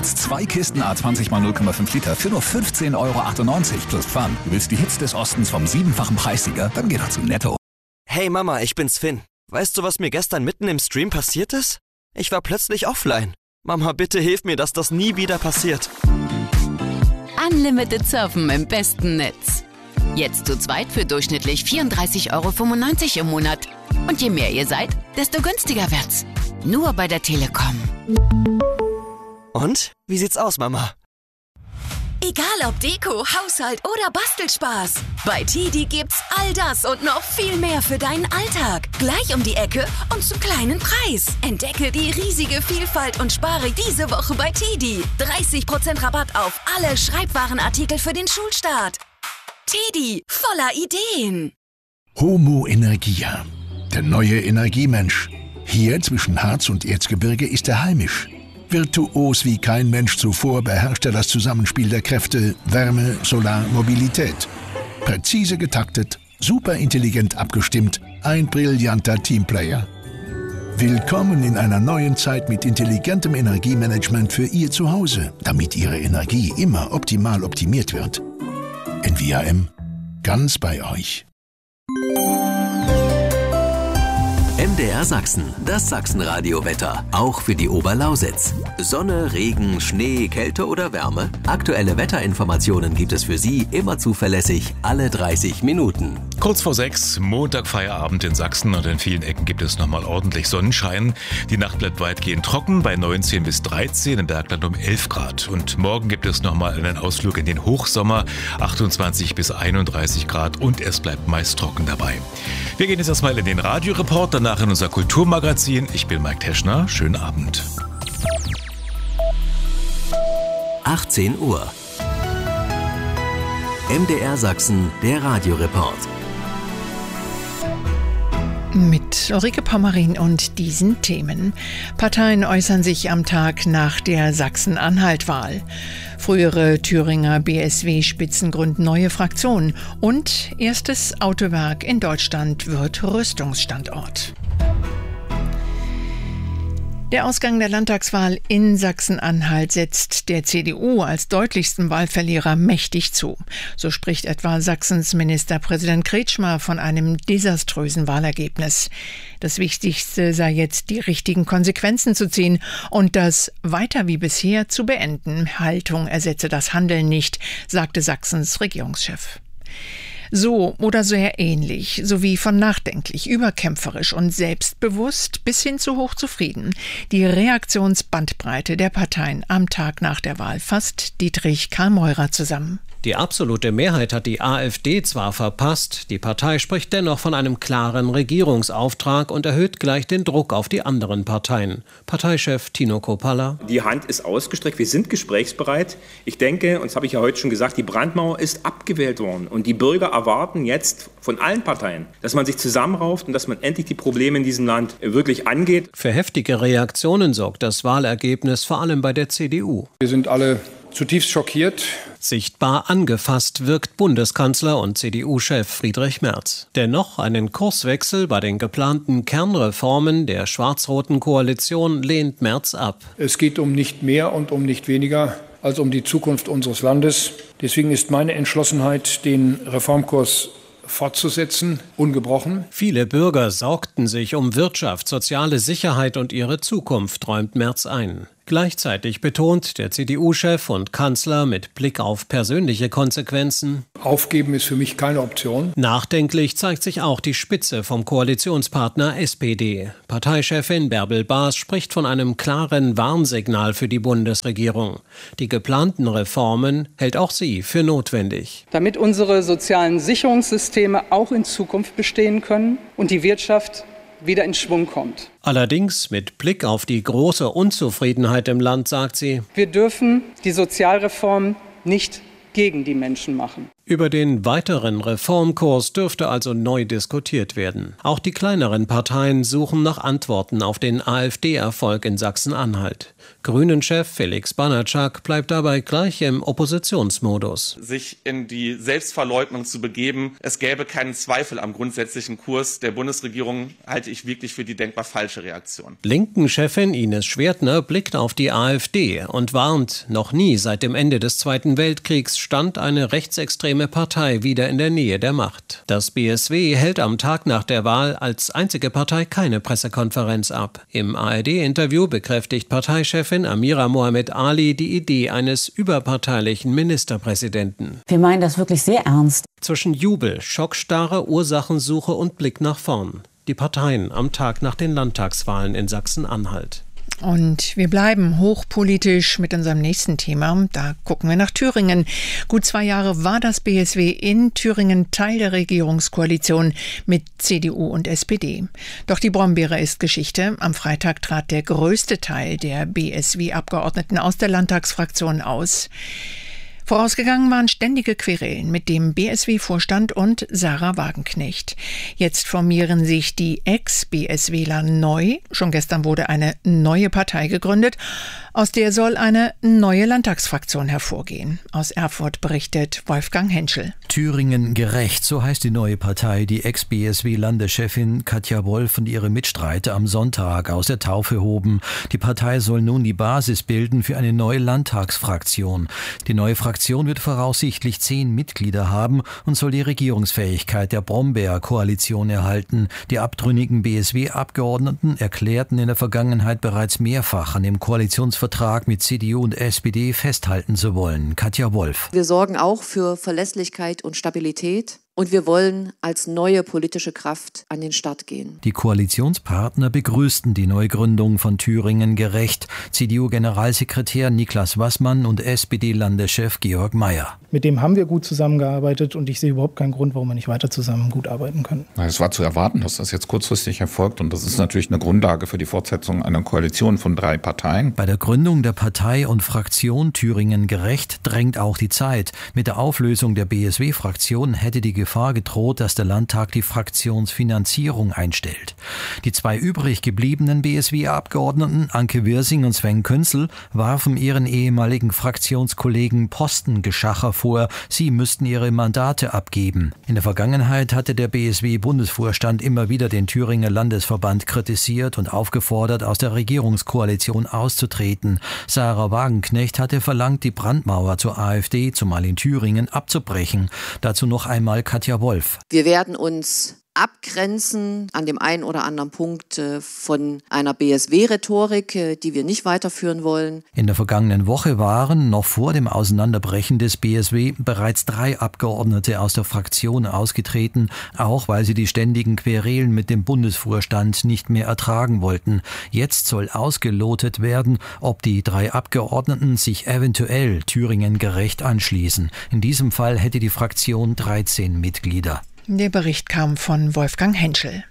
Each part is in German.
2 Kisten A20 x 0,5 Liter für nur 15,98 € plus Pfand. Du willst die Hits des Ostens vom 7-fachen Preissieger? Dann geh doch zu Netto. Hey Mama, ich bin's Finn. Weißt du, was mir gestern mitten im Stream passiert ist? Ich war plötzlich offline. Mama, bitte hilf mir, dass das nie wieder passiert. Unlimited surfen im besten Netz. Jetzt zu zweit für durchschnittlich 34,95 € im Monat. Und je mehr ihr seid, desto günstiger wird's. Nur bei der Telekom. Und? Wie sieht's aus, Mama? Egal ob Deko, Haushalt oder Bastelspaß. Bei TIDI gibt's all das und noch viel mehr für deinen Alltag. Gleich um die Ecke und zum kleinen Preis. Entdecke die riesige Vielfalt und spare diese Woche bei TIDI. 30% Rabatt auf alle Schreibwarenartikel für den Schulstart. TIDI, voller Ideen. Homo Energia, der neue Energiemensch. Hier zwischen Harz und Erzgebirge ist er heimisch. Virtuos wie kein Mensch zuvor beherrscht er das Zusammenspiel der Kräfte Wärme, Solar, Mobilität. Präzise getaktet, superintelligent abgestimmt, ein brillanter Teamplayer. Willkommen in einer neuen Zeit mit intelligentem Energiemanagement für Ihr Zuhause, damit Ihre Energie immer optimal optimiert wird. NVAM, ganz bei euch. MDR Sachsen, das Sachsenradio-Wetter, auch für die Oberlausitz. Sonne, Regen, Schnee, Kälte oder Wärme? Aktuelle Wetterinformationen gibt es für Sie immer zuverlässig alle 30 Minuten. Kurz vor 6, Montag Feierabend in Sachsen und in vielen Ecken gibt es nochmal ordentlich Sonnenschein. Die Nacht bleibt weitgehend trocken bei 19 bis 13, im Bergland um 11 Grad. Und morgen gibt es nochmal einen Ausflug in den Hochsommer, 28 bis 31 Grad und es bleibt meist trocken dabei. Wir gehen jetzt erstmal in den Radioreport, danach in unser Kulturmagazin. Ich bin Mike Teschner, schönen Abend. 18 Uhr. MDR Sachsen, der Radioreport. Mit Ulrike Pommerin und diesen Themen. Parteien äußern sich am Tag nach der Sachsen-Anhalt-Wahl. Frühere Thüringer BSW-Spitzen gründen neue Fraktion. Und erstes Autowerk in Deutschland wird Rüstungsstandort. Der Ausgang der Landtagswahl in Sachsen-Anhalt setzt der CDU als deutlichsten Wahlverlierer mächtig zu. So spricht etwa Sachsens Ministerpräsident Kretschmer von einem desaströsen Wahlergebnis. Das Wichtigste sei jetzt, die richtigen Konsequenzen zu ziehen und das weiter wie bisher zu beenden. Haltung ersetze das Handeln nicht, sagte Sachsens Regierungschef. So oder sehr ähnlich, sowie von nachdenklich, überkämpferisch und selbstbewusst bis hin zu hochzufrieden. Die Reaktionsbandbreite der Parteien am Tag nach der Wahl fasst Dietrich Karl Meurer zusammen. Die absolute Mehrheit hat die AfD zwar verpasst, die Partei spricht dennoch von einem klaren Regierungsauftrag und erhöht gleich den Druck auf die anderen Parteien. Parteichef Tino Kropalla: Die Hand ist ausgestreckt, wir sind gesprächsbereit. Ich denke, und das habe ich ja heute schon gesagt, die Brandmauer ist abgewählt worden und die Bürger erwarten jetzt von allen Parteien, dass man sich zusammenrauft und dass man endlich die Probleme in diesem Land wirklich angeht. Für heftige Reaktionen sorgt das Wahlergebnis vor allem bei der CDU. Wir sind alle zutiefst schockiert. Sichtbar angefasst wirkt Bundeskanzler und CDU-Chef Friedrich Merz. Dennoch einen Kurswechsel bei den geplanten Kernreformen der schwarz-roten Koalition lehnt Merz ab. Es geht um nicht mehr und um nicht weniger als um die Zukunft unseres Landes. Deswegen ist meine Entschlossenheit, den Reformkurs fortzusetzen, ungebrochen. Viele Bürger sorgten sich um Wirtschaft, soziale Sicherheit und ihre Zukunft, räumt Merz ein. Gleichzeitig betont der CDU-Chef und Kanzler mit Blick auf persönliche Konsequenzen: Aufgeben ist für mich keine Option. Nachdenklich zeigt sich auch die Spitze vom Koalitionspartner SPD. Parteichefin Bärbel Baas spricht von einem klaren Warnsignal für die Bundesregierung. Die geplanten Reformen hält auch sie für notwendig. Damit unsere sozialen Sicherungssysteme auch in Zukunft bestehen können und die Wirtschaft wieder in Schwung kommt. Allerdings mit Blick auf die große Unzufriedenheit im Land sagt sie: Wir dürfen die Sozialreform nicht gegen die Menschen machen. Über den weiteren Reformkurs dürfte also neu diskutiert werden. Auch die kleineren Parteien suchen nach Antworten auf den AfD-Erfolg in Sachsen-Anhalt. Grünen-Chef Felix Banatschak bleibt dabei gleich im Oppositionsmodus. Sich in die Selbstverleugnung zu begeben, es gäbe keinen Zweifel am grundsätzlichen Kurs der Bundesregierung, halte ich wirklich für die denkbar falsche Reaktion. Linken-Chefin Ines Schwertner blickt auf die AfD und warnt, noch nie seit dem Ende des Zweiten Weltkriegs stand eine rechtsextreme Partei wieder in der Nähe der Macht. Das BSW hält am Tag nach der Wahl als einzige Partei keine Pressekonferenz ab. Im ARD-Interview bekräftigt Parteichefin Amira Mohamed Ali die Idee eines überparteilichen Ministerpräsidenten. Wir meinen das wirklich sehr ernst. Zwischen Jubel, Schockstarre, Ursachensuche und Blick nach vorn. Die Parteien am Tag nach den Landtagswahlen in Sachsen-Anhalt. Und wir bleiben hochpolitisch mit unserem nächsten Thema. Da gucken wir nach Thüringen. Gut 2 Jahre war das BSW in Thüringen Teil der Regierungskoalition mit CDU und SPD. Doch die Brombeere ist Geschichte. Am Freitag trat der größte Teil der BSW-Abgeordneten aus der Landtagsfraktion aus. Vorausgegangen waren ständige Querelen mit dem BSW-Vorstand und Sarah Wagenknecht. Jetzt formieren sich die Ex-BSWler neu. Schon gestern wurde eine neue Partei gegründet. Aus der soll eine neue Landtagsfraktion hervorgehen. Aus Erfurt berichtet Wolfgang Henschel. Thüringen gerecht, so heißt die neue Partei. Die Ex-BSW-Landeschefin Katja Wolf und ihre Mitstreiter am Sonntag aus der Taufe hoben. Die Partei soll nun die Basis bilden für eine neue Landtagsfraktion. Die neue Fraktion wird voraussichtlich 10 Mitglieder haben und soll die Regierungsfähigkeit der Brombeer-Koalition erhalten. Die abtrünnigen BSW-Abgeordneten erklärten in der Vergangenheit bereits mehrfach an dem Koalitionsvertrag mit CDU und SPD festhalten zu wollen. Katja Wolf. Wir sorgen auch für Verlässlichkeit und Stabilität. Und wir wollen als neue politische Kraft an den Start gehen. Die Koalitionspartner begrüßten die Neugründung von Thüringen gerecht. CDU-Generalsekretär Niklas Wassmann und SPD-Landeschef Georg Mayer. Mit dem haben wir gut zusammengearbeitet und ich sehe überhaupt keinen Grund, warum wir nicht weiter zusammen gut arbeiten können. Es war zu erwarten, dass das jetzt kurzfristig erfolgt und das ist natürlich eine Grundlage für die Fortsetzung einer Koalition von 3 Parteien. Bei der Gründung der Partei und Fraktion Thüringen gerecht drängt auch die Zeit. Mit der Auflösung der BSW-Fraktion hätte die Gefahr gedroht, dass der Landtag die Fraktionsfinanzierung einstellt. Die 2 übrig gebliebenen BSW-Abgeordneten, Anke Wirsing und Sven Künzel, warfen ihren ehemaligen Fraktionskollegen Postengeschacher vor, sie müssten ihre Mandate abgeben. In der Vergangenheit hatte der BSW-Bundesvorstand immer wieder den Thüringer Landesverband kritisiert und aufgefordert, aus der Regierungskoalition auszutreten. Sarah Wagenknecht hatte verlangt, die Brandmauer zur AfD, zumal in Thüringen, abzubrechen. Dazu noch einmal Katja Wolf. Wir werden uns abgrenzen an dem einen oder anderen Punkt von einer BSW-Rhetorik, die wir nicht weiterführen wollen. In der vergangenen Woche waren, noch vor dem Auseinanderbrechen des BSW, bereits 3 Abgeordnete aus der Fraktion ausgetreten, auch weil sie die ständigen Querelen mit dem Bundesvorstand nicht mehr ertragen wollten. Jetzt soll ausgelotet werden, ob die 3 Abgeordneten sich eventuell Thüringen gerecht anschließen. In diesem Fall hätte die Fraktion 13 Mitglieder. Der Bericht kam von Wolfgang Henschel.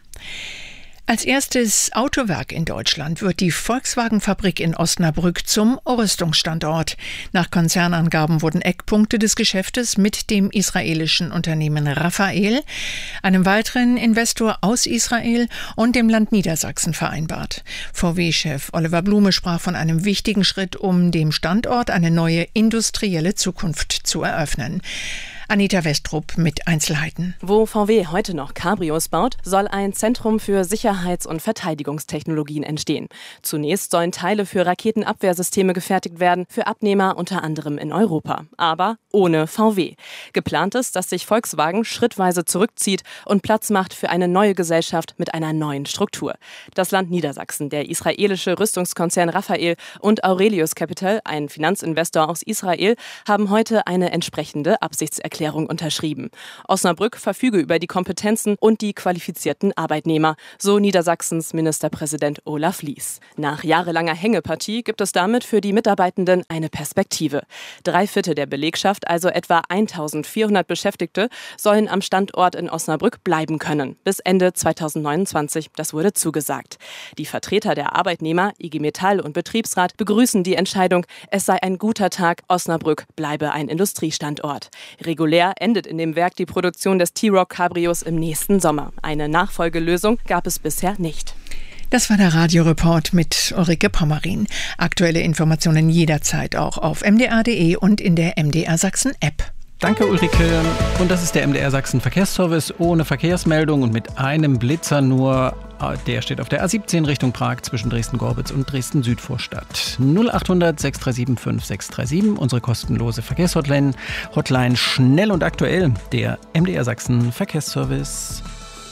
Als erstes Autowerk in Deutschland wird die Volkswagen-Fabrik in Osnabrück zum Rüstungsstandort. Nach Konzernangaben wurden Eckpunkte des Geschäftes mit dem israelischen Unternehmen Rafael, einem weiteren Investor aus Israel und dem Land Niedersachsen vereinbart. VW-Chef Oliver Blume sprach von einem wichtigen Schritt, um dem Standort eine neue industrielle Zukunft zu eröffnen. Anita Westrup mit Einzelheiten. Wo VW heute noch Cabrios baut, soll ein Zentrum für Sicherheits- und Verteidigungstechnologien entstehen. Zunächst sollen Teile für Raketenabwehrsysteme gefertigt werden, für Abnehmer unter anderem in Europa. Aber ohne VW. Geplant ist, dass sich Volkswagen schrittweise zurückzieht und Platz macht für eine neue Gesellschaft mit einer neuen Struktur. Das Land Niedersachsen, der israelische Rüstungskonzern Rafael und Aurelius Capital, ein Finanzinvestor aus Israel, haben heute eine entsprechende Absichtserklärung unterschrieben. Osnabrück verfüge über die Kompetenzen und die qualifizierten Arbeitnehmer, so Niedersachsens Ministerpräsident Olaf Lies. Nach jahrelanger Hängepartie gibt es damit für die Mitarbeitenden eine Perspektive. 3/4 der Belegschaft, also etwa 1400 Beschäftigte, sollen am Standort in Osnabrück bleiben können. Bis Ende 2029, das wurde zugesagt. Die Vertreter der Arbeitnehmer, IG Metall und Betriebsrat, begrüßen die Entscheidung, es sei ein guter Tag, Osnabrück bleibe ein Industriestandort. Regulär endet in dem Werk die Produktion des T-Roc Cabrios im nächsten Sommer. Eine Nachfolgelösung gab es bisher nicht. Das war der Radioreport mit Ulrike Pommerin. Aktuelle Informationen jederzeit auch auf mdr.de und in der MDR Sachsen App. Danke, Ulrike. Und das ist der MDR Sachsen Verkehrsservice ohne Verkehrsmeldung und mit einem Blitzer nur. Der steht auf der A17 Richtung Prag zwischen Dresden-Gorbitz und Dresden-Südvorstadt. 0800 637 5637, unsere kostenlose Verkehrshotline. Hotline schnell und aktuell, der MDR Sachsen Verkehrsservice.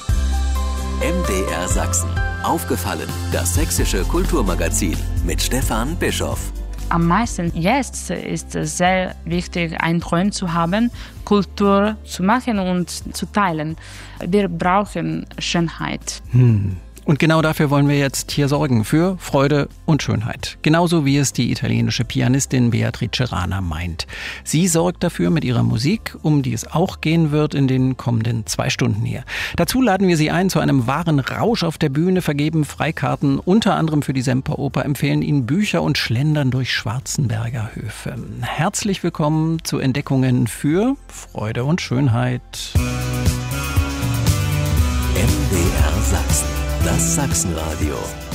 MDR Sachsen. Aufgefallen, das sächsische Kulturmagazin mit Stefan Bischoff. Am meisten jetzt ist es sehr wichtig, einen Freund zu haben, Kultur zu machen und zu teilen. Wir brauchen Schönheit. Und genau dafür wollen wir jetzt hier sorgen, für Freude und Schönheit. Genauso wie es die italienische Pianistin Beatrice Rana meint. Sie sorgt dafür mit ihrer Musik, um die es auch gehen wird in den kommenden 2 Stunden hier. Dazu laden wir Sie ein zu einem wahren Rausch auf der Bühne, vergeben Freikarten, unter anderem für die Semperoper, empfehlen Ihnen Bücher und schlendern durch Schwarzenberger Höfe. Herzlich willkommen zu Entdeckungen für Freude und Schönheit. MDR Sachsen. Das Sachsenradio.